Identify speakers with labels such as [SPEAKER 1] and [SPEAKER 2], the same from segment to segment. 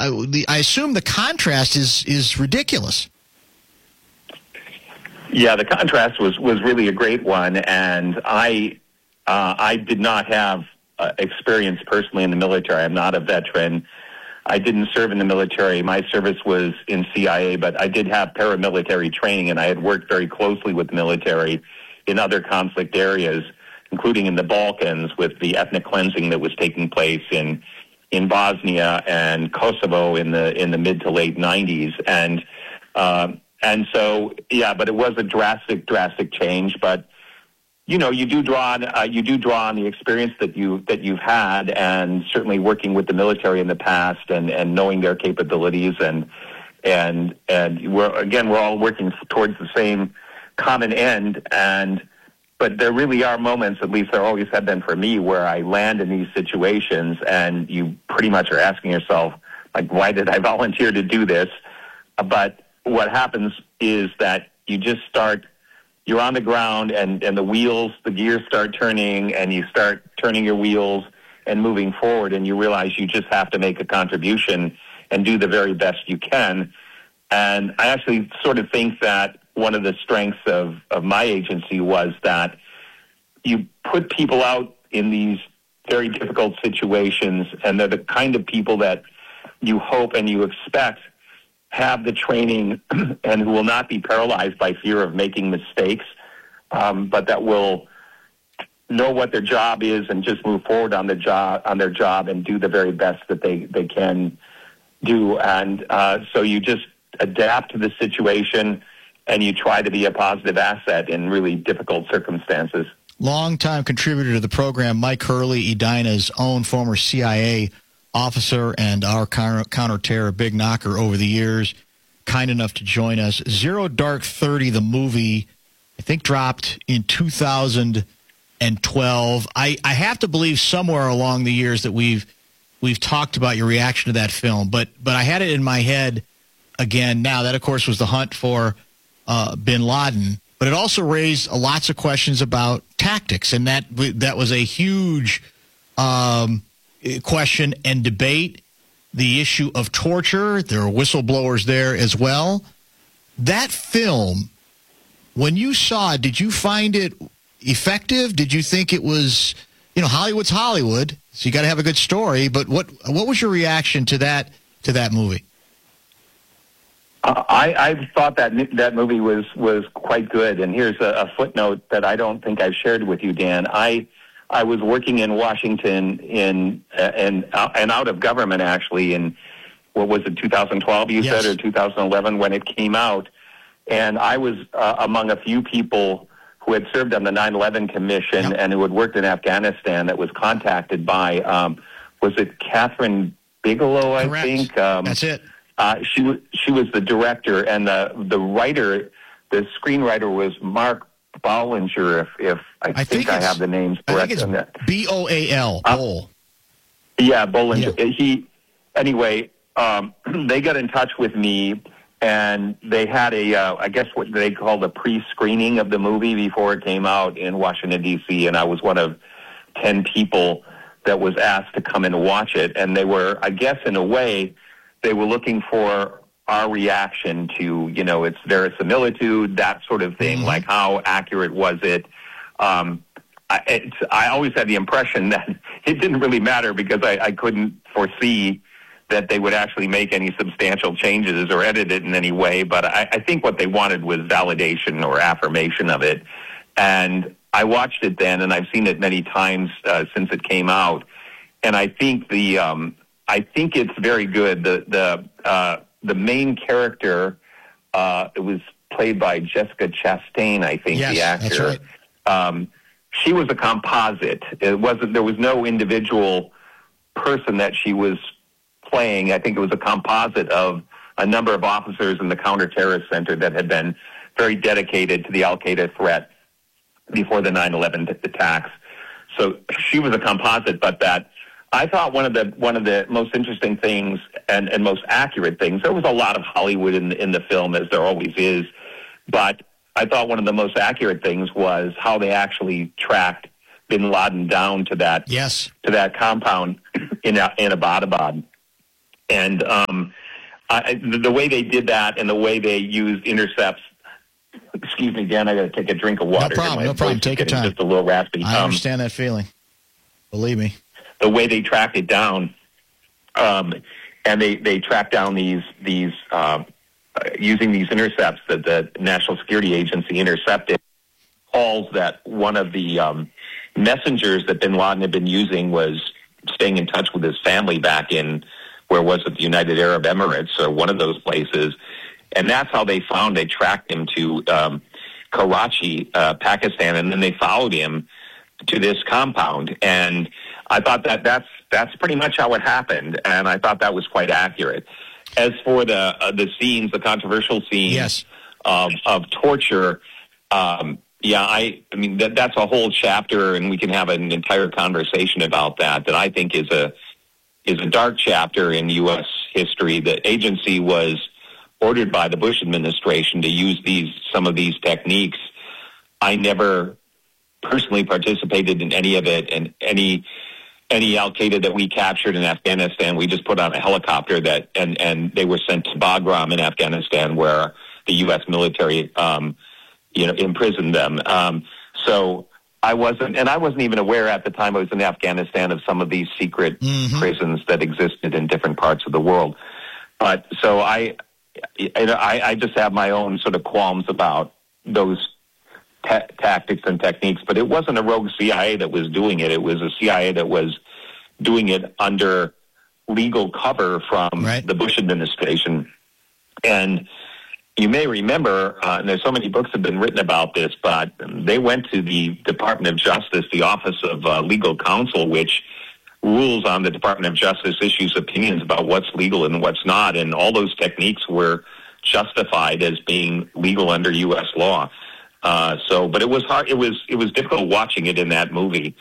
[SPEAKER 1] I assume the contrast is ridiculous.
[SPEAKER 2] Yeah, the contrast was really a great one, and I did not have experience personally in the military. I'm not a veteran. I didn't serve in the military. My service was in CIA, but I did have paramilitary training, and I had worked very closely with the military in other conflict areas, including in the Balkans with the ethnic cleansing that was taking place in Bosnia and Kosovo in the mid to late 90s. And so, yeah, but it was a drastic change. But you know, you do draw on the experience that you've had, and certainly working with the military in the past, and knowing their capabilities, and we're all working towards the same common end. But there really are moments, at least there always have been for me, where I land in these situations, and you pretty much are asking yourself, like, why did I volunteer to do this? But what happens is that you're on the ground, and the gears start turning, and you start turning your wheels and moving forward, and you realize you just have to make a contribution and do the very best you can. And I actually sort of think that one of the strengths of my agency was that you put people out in these very difficult situations, and they're the kind of people that you hope and you expect have the training and who will not be paralyzed by fear of making mistakes, but that will know what their job is and just move forward on their job and do the very best that they can do. And so you just adapt to the situation, and you try to be a positive asset in really difficult circumstances.
[SPEAKER 1] Longtime contributor to the program, Mike Hurley, Edina's own former CIA officer and our counterterror big knocker over the years, kind enough to join us. Zero Dark 30, the movie, I think dropped in 2012. I have to believe somewhere along the years that we've talked about your reaction to that film, but I had it in my head again now. That, of course, was the hunt for bin Laden, but it also raised lots of questions about tactics, and that was a huge question and debate. The issue of torture, there are whistleblowers there as well. That film, when you saw it, did you find it effective? Did you think it was, Hollywood's Hollywood, so you got to have a good story, but what was your reaction to that movie?
[SPEAKER 2] I thought that movie was quite good, and here's a footnote that I don't think I've shared with you, Dan. I was working in Washington and out of government, actually, in, what was it, 2012 you
[SPEAKER 1] Yes.
[SPEAKER 2] said, or 2011 when it came out, and I was among a few people who had served on the 9/11 Commission and who had worked in Afghanistan that was contacted by, was it Catherine Bigelow, I
[SPEAKER 1] Correct.
[SPEAKER 2] think?
[SPEAKER 1] That's it.
[SPEAKER 2] She was the director, and the writer, the screenwriter was Mark Bollinger, if I think I have the names correct.
[SPEAKER 1] I think it's B-O-A-L, Boll.
[SPEAKER 2] Yeah, Bollinger. Yeah. They got in touch with me, and they had I guess what they called a pre-screening of the movie before it came out in Washington, D.C., and I was one of 10 people that was asked to come and watch it. And they were, I guess in a way, they were looking for our reaction to, its verisimilitude, that sort of thing, like how accurate was it. I always had the impression that it didn't really matter because I couldn't foresee that they would actually make any substantial changes or edit it in any way. But I think what they wanted was validation or affirmation of it. And I watched it then, and I've seen it many times since it came out. And I think I think it's very good. The main character, it was played by Jessica Chastain, I think,
[SPEAKER 1] yes,
[SPEAKER 2] the actor.
[SPEAKER 1] That's right.
[SPEAKER 2] She was a composite. There was no individual person that she was playing. I think it was a composite of a number of officers in the counter-terrorist center that had been very dedicated to the Al-Qaeda threat before the 9/11 attacks. So she was a composite, but that I thought one of the most interesting things and most accurate things. There was a lot of Hollywood in the film, as there always is, but I thought one of the most accurate things was how they actually tracked bin Laden down to that
[SPEAKER 1] Yes.
[SPEAKER 2] to that compound in Abbottabad. And the way they did that and the way they used intercepts. Excuse me, Dan, I got to take a drink of water.
[SPEAKER 1] No problem. Take your time.
[SPEAKER 2] Just a little raspy.
[SPEAKER 1] I understand that feeling. Believe me.
[SPEAKER 2] The way they tracked it down, and they tracked down these using these intercepts that the National Security Agency intercepted calls that one of the messengers that bin Laden had been using was staying in touch with his family back in, where was it, the United Arab Emirates or one of those places. And that's how they tracked him to Karachi, Pakistan, and then they followed him to this compound. And I thought that's pretty much how it happened, and I thought that was quite accurate. As for the scenes, the controversial scenes
[SPEAKER 1] yes.
[SPEAKER 2] of torture, I mean that's a whole chapter, and we can have an entire conversation about that I think is a dark chapter in U.S. history. The agency was ordered by the Bush administration to use some of these techniques. I never personally participated in any of it, and any Al-Qaeda that we captured in Afghanistan, we just put on a helicopter and they were sent to Bagram in Afghanistan, where the U.S. military, imprisoned them. So I wasn't even aware at the time I was in Afghanistan of some of these secret prisons that existed in different parts of the world. But so I just have my own sort of qualms about those tactics and techniques, but it wasn't a rogue CIA that was doing it. It was a CIA that was doing it under legal cover from the Bush administration. And you may remember, and there's so many books have been written about this, but they went to the Department of Justice, the Office of Legal Counsel, which rules on the Department of Justice, issues opinions about what's legal and what's not, and all those techniques were justified as being legal under U.S. law. But it was hard. It was difficult watching it in that movie,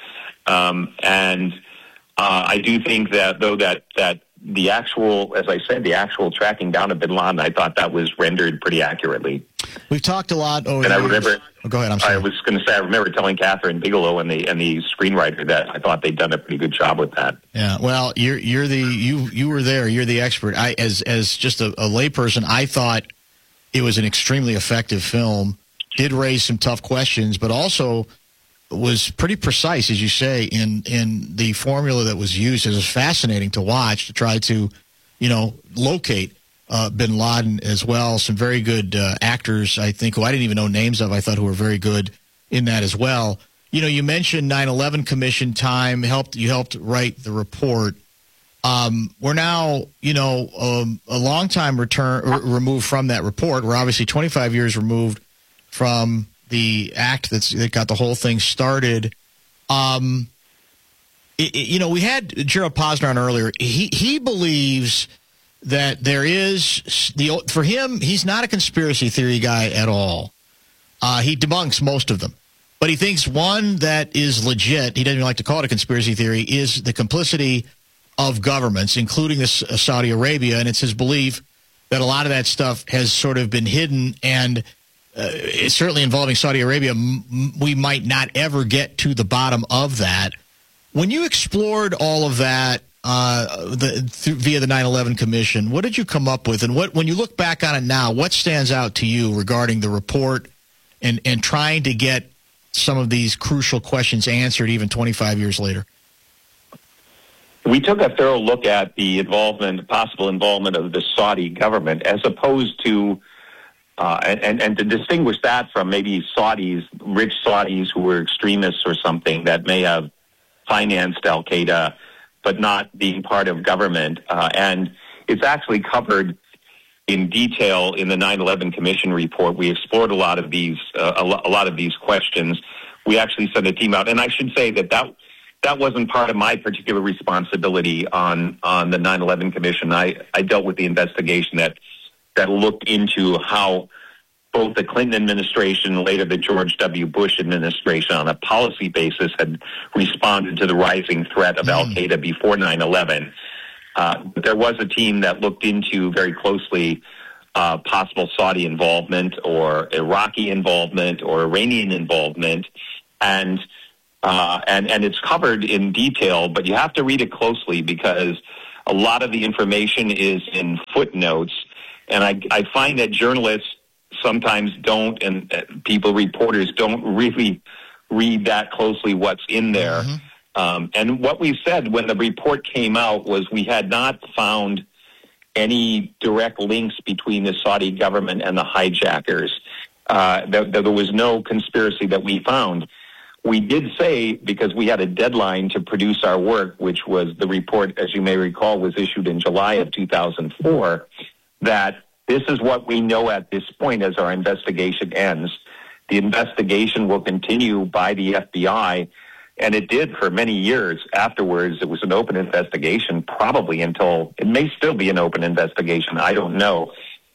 [SPEAKER 2] and I do think that though that the actual, as I said, the actual tracking down of bin Laden, I thought that was rendered pretty accurately.
[SPEAKER 1] We've talked a lot over.
[SPEAKER 2] And I remember.
[SPEAKER 1] Oh, go ahead. I'm sorry.
[SPEAKER 2] I was going to say I remember telling Catherine Bigelow and the screenwriter that I thought they'd done a pretty good job with that.
[SPEAKER 1] Yeah. Well, you were there. You're the expert. As just a layperson, I thought it was an extremely effective film. Did raise some tough questions, but also was pretty precise, as you say, in the formula that was used. It was fascinating to watch, to try to, locate bin Laden as well. Some very good actors, I think, who I didn't even know names of, I thought, who were very good in that as well. You mentioned 9/11 Commission time. You helped write the report. We're now, a long time removed from that report. We're obviously 25 years removed from the act that got the whole thing started. We had Gerald Posner on earlier. He believes that there is for him, he's not a conspiracy theory guy at all. He debunks most of them, but he thinks one that is legit, he doesn't even like to call it a conspiracy theory, is the complicity of governments, including Saudi Arabia, and it's his belief that a lot of that stuff has sort of been hidden, and certainly involving Saudi Arabia, we might not ever get to the bottom of that. When you explored all of that via the 9/11 Commission, what did you come up with? And when you look back on it now, what stands out to you regarding the report and trying to get some of these crucial questions answered even 25 years later?
[SPEAKER 2] We took a thorough look at the possible involvement of the Saudi government, as opposed to and to distinguish that from maybe rich Saudis who were extremists or something that may have financed Al-Qaeda, but not being part of government. And it's actually covered in detail in the 9/11 Commission report. We explored a lot of these questions. We actually sent a team out, and I should say that wasn't part of my particular responsibility on the 9/11 Commission. I dealt with the investigation that looked into how both the Clinton administration and later the George W. Bush administration on a policy basis had responded to the rising threat of Al-Qaeda before 9/11. There was a team that looked into very closely possible Saudi involvement or Iraqi involvement or Iranian involvement, and it's covered in detail, but you have to read it closely because a lot of the information is in footnotes. And I find that journalists sometimes don't, and reporters don't really read that closely what's in there. And what we said when the report came out was we had not found any direct links between the Saudi government and the hijackers. There was no conspiracy that we found. We did say, because we had a deadline to produce our work, which was the report, as you may recall, was issued in July of 2004, that this is what we know at this point as our investigation ends. The investigation will continue by the FBI, and it did for many years afterwards. It was an open investigation, probably until, it may still be an open investigation, I don't know.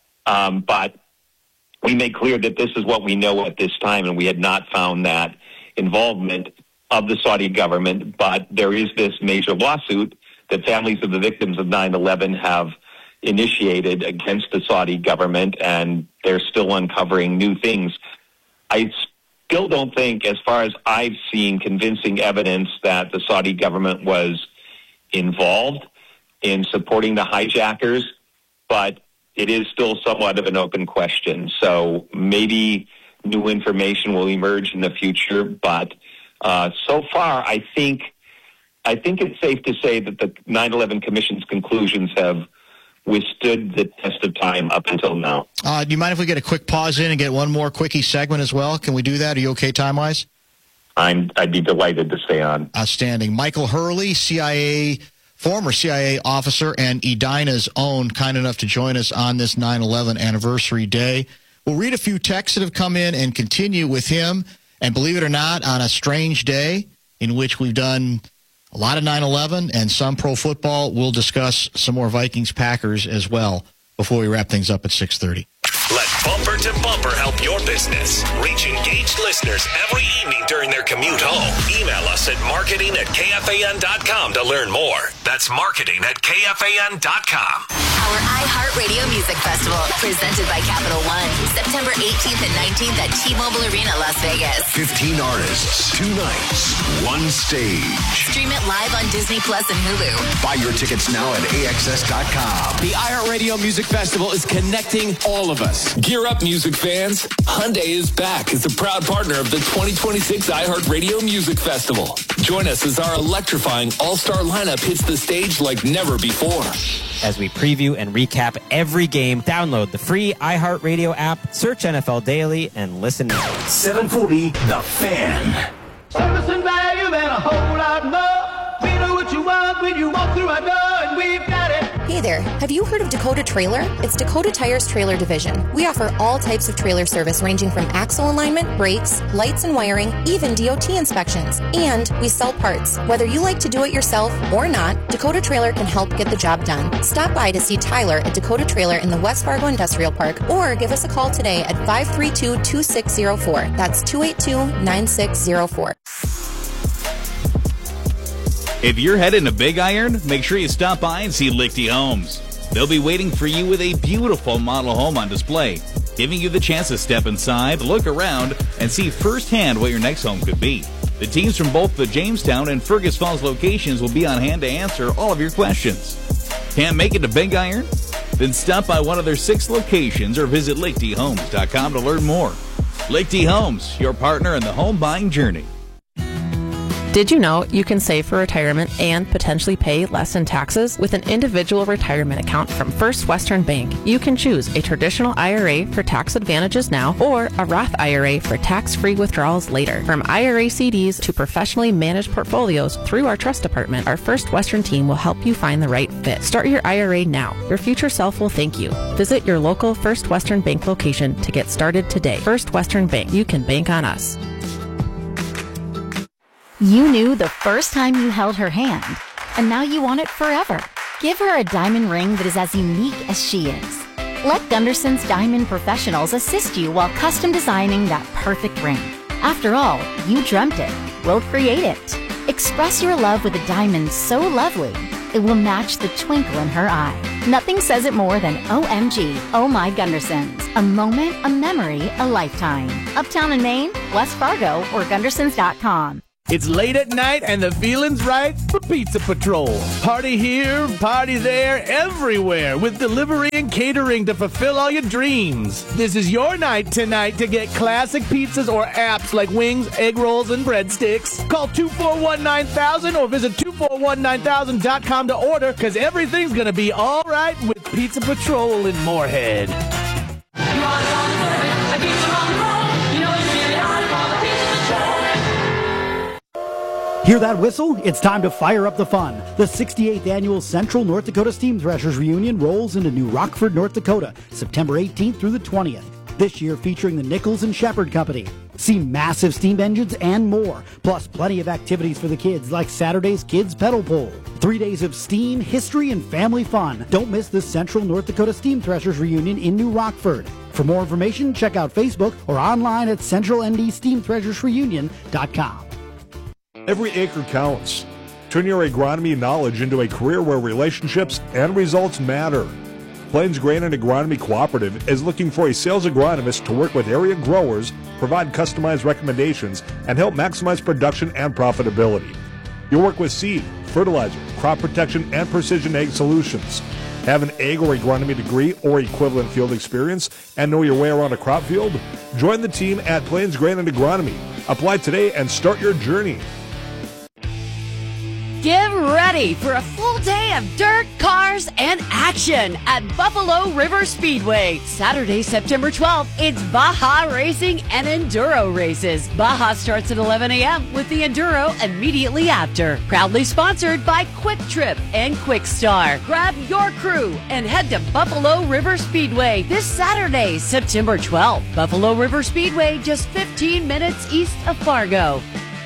[SPEAKER 2] But we made clear that this is what we know at this time, and we had not found that involvement of the Saudi government. But there is this major lawsuit that families of the victims of 9/11 have initiated against the Saudi government, and they're still uncovering new things. I still don't think, as far as I've seen, convincing evidence that the Saudi government was involved in supporting the hijackers, but it is still somewhat of an open question. So maybe new information will emerge in the future, but so far I think it's safe to say that the 9/11 Commission's conclusions have withstood the test of time up until now.
[SPEAKER 1] Do you mind if we get a quick pause in and get one more quickie segment as well? Can we do that? Are you okay time-wise?
[SPEAKER 2] I'd be delighted to stay on.
[SPEAKER 1] Outstanding. Michael Hurley, former CIA officer and Edina's own, kind enough to join us on this 9/11 anniversary day. We'll read a few texts that have come in and continue with him. And believe it or not, on a strange day in which we've done a lot of 9/11 and some pro football, we'll discuss some more Vikings-Packers as well before we wrap things up at 6:30.
[SPEAKER 3] Let Bumper to Bumper help your business. Reach engaged listeners every evening during their commute home. Email us at marketing@kfan.com to learn more. That's marketing@kfan.com.
[SPEAKER 4] Our iHeartRadio Music Festival, presented by Capital One, September 18th and 19th at T-Mobile Arena, Las Vegas.
[SPEAKER 3] 15 artists, 2 nights, 1 stage.
[SPEAKER 4] Stream it live on Disney Plus and Hulu.
[SPEAKER 3] Buy your tickets now at AXS.com.
[SPEAKER 5] The iHeartRadio Music Festival is connecting all of us. Gear up, music fans. Hyundai is back as a proud partner of the 2026 iHeartRadio Music Festival. Join us as our electrifying all-star lineup hits the stage like never before.
[SPEAKER 6] As we preview and recap every game, download the free iHeartRadio app, search NFL Daily, and listen now.
[SPEAKER 3] 740, The Fan.
[SPEAKER 7] Service and value and a whole lot more. We know what you want when you walk through our door, and we've got it.
[SPEAKER 8] Hey there, have you heard of Dakota Trailer? It's Dakota Tire's trailer division. We offer all types of trailer service ranging from axle alignment, brakes, lights and wiring, even DOT inspections. And we sell parts. Whether you like to do it yourself or not, Dakota Trailer can help get the job done. Stop by to see Tyler at Dakota Trailer in the West Fargo Industrial Park or give us a call today at 532-2604. That's 282-9604.
[SPEAKER 9] If you're heading to Big Iron, make sure you stop by and see Lichty Homes. They'll be waiting for you with a beautiful model home on display, giving you the chance to step inside, look around, and see firsthand what your next home could be. The teams from both the Jamestown and Fergus Falls locations will be on hand to answer all of your questions. Can't make it to Big Iron? Then stop by one of their 6 locations or visit LichtyHomes.com to learn more. Lichty Homes, your partner in the home buying journey.
[SPEAKER 10] Did you know you can save for retirement and potentially pay less in taxes with an individual retirement account from First Western Bank? You can choose a traditional IRA for tax advantages now or a Roth IRA for tax-free withdrawals later. From IRA CDs to professionally managed portfolios through our trust department, our First Western team will help you find the right fit. Start your IRA now. Your future self will thank you. Visit your local First Western Bank location to get started today. First Western Bank. You can bank on us.
[SPEAKER 11] You knew the first time you held her hand, and now you want it forever. Give her a diamond ring that is as unique as she is. Let Gunderson's Diamond Professionals assist you while custom designing that perfect ring. After all, you dreamt it. We'll create it. Express your love with a diamond so lovely, it will match the twinkle in her eye. Nothing says it more than OMG, Oh My Gundersons. A moment, a memory, a lifetime. Uptown in Maine, West Fargo, or Gundersons.com.
[SPEAKER 12] It's late at night and the feeling's right for Pizza Patrol. Party here, party there, everywhere with delivery and catering to fulfill all your dreams. This is your night tonight to get classic pizzas or apps like wings, egg rolls, and breadsticks. Call 241-9000 or visit 2419000.com to order, because everything's going to be all right with Pizza Patrol in Moorhead.
[SPEAKER 13] Hear that whistle? It's time to fire up the fun. The 68th Annual Central North Dakota Steam Threshers Reunion rolls into New Rockford, North Dakota, September 18th through the 20th. This year featuring the Nichols and Shepherd Company. See massive steam engines and more, plus plenty of activities for the kids like Saturday's Kids Pedal Pull. 3 days of steam, history, and family fun. Don't miss the Central North Dakota Steam Threshers Reunion in New Rockford. For more information, check out Facebook or online at centralndsteamthreshersreunion.com.
[SPEAKER 14] Every acre counts. Turn your agronomy knowledge into a career where relationships and results matter. Plains Grain and Agronomy Cooperative is looking for a sales agronomist to work with area growers, provide customized recommendations, and help maximize production and profitability. You'll work with seed, fertilizer, crop protection, and precision ag solutions. Have an ag or agronomy degree or equivalent field experience and know your way around a crop field? Join the team at Plains Grain and Agronomy. Apply today and start your journey.
[SPEAKER 15] Get ready for a full day of dirt, cars, and action at Buffalo River Speedway. Saturday, September 12th, it's Baja Racing and Enduro races. Baja starts at 11 a.m. with the Enduro immediately after. Proudly sponsored by Quick Trip and Quick Star. Grab your crew and head to Buffalo River Speedway this Saturday, September 12th. Buffalo River Speedway, just 15 minutes east of Fargo.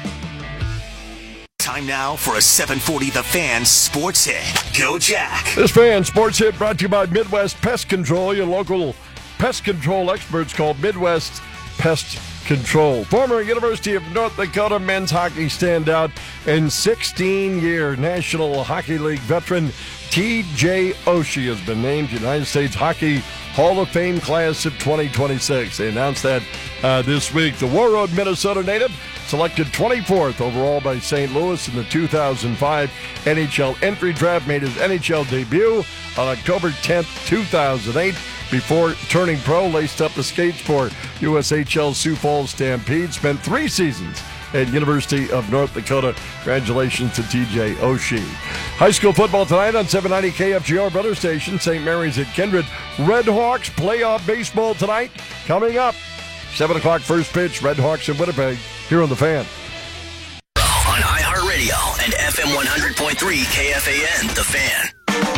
[SPEAKER 16] Time now for a 740 The Fan Sports Hit. Go Jack.
[SPEAKER 17] This Fan Sports Hit brought to you by Midwest Pest Control, your local pest control experts called Midwest Pest Control. Former University of North Dakota men's hockey standout and 16-year National Hockey League veteran T.J. Oshie has been named United States Hockey Hall of Fame class of 2026. They announced that this week. The Warroad, Minnesota native, selected 24th overall by St. Louis in the 2005 NHL entry draft, made his NHL debut on October 10th, 2008. Before turning pro, laced up the skates for USHL Sioux Falls Stampede. Spent 3 seasons at University of North Dakota. Congratulations to TJ Oshie. High school football tonight on 790 KFGR Brother Station. St. Mary's at Kindred. Red Hawks playoff baseball tonight. Coming up, 7 o'clock first pitch. Red Hawks in Winnipeg here on The Fan.
[SPEAKER 16] On iHeartRadio and FM 100.3 KFAN, The Fan.